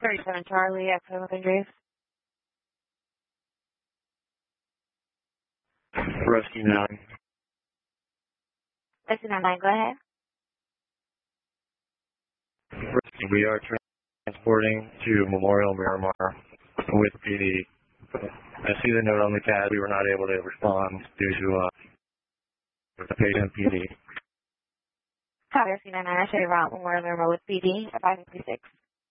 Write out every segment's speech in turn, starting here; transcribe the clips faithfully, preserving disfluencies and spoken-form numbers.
thirty-seven Charlie, accident with injuries. Rescue nine. Rescue nine, go ahead. Rescue, we are transporting to Memorial Miramar with P D. I see the note on the C A D. We were not able to respond due to uh, the patient P D. Copy, Rescue nine nine, I show you route Memorial Miramar with P D at five fifty-six.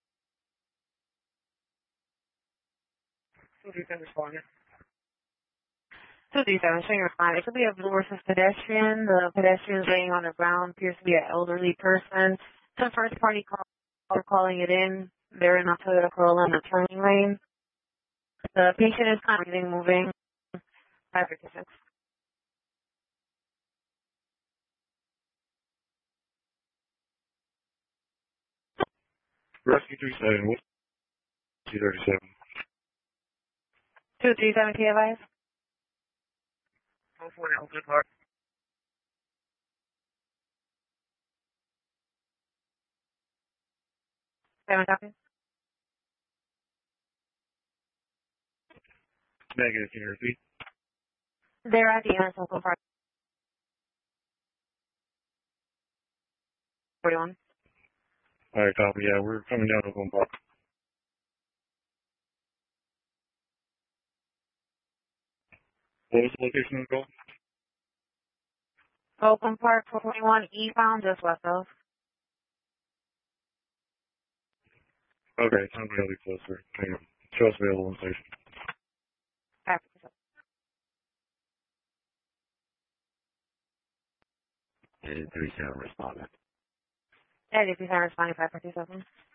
two three seven responding. two three seven, showing respond. It could be a blue versus pedestrian. The pedestrian is laying on the ground, appears to be an elderly person. Some first party call are calling it in. They're in a Toyota Corolla in the turning lane. The patient is kind of moving. five fifty-six. Rescue three seven, what's two thirty-seven? two three seven, K F I. Oh, four, Elton Park. seven copy. Negative, can you repeat? They're at the Anderson Park. forty-one. Alright, copy. Yeah, we're coming down to Oakland Park. What was the location of the call? Oakland Park, four twenty-one, eastbound, just west of. Okay, sounds really closer. Hang on. Show us available in station. five fifty-seven. eight three seven responded. eighty-three responding, five fifty-seven.